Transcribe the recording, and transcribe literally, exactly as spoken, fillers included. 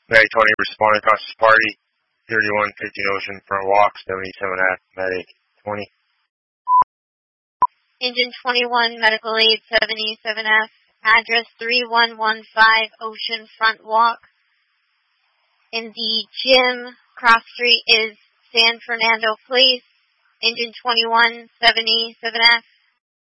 May twenty, responding cautious party, thirty-one fifteen Ocean Front Walk, seventy-seven F, Medic twenty. Engine twenty-one, Medical Aid seventy-seven F, address three one one five Ocean Front Walk. In the gym, cross street is San Fernando Place. Engine twenty-one, seventy-seven F.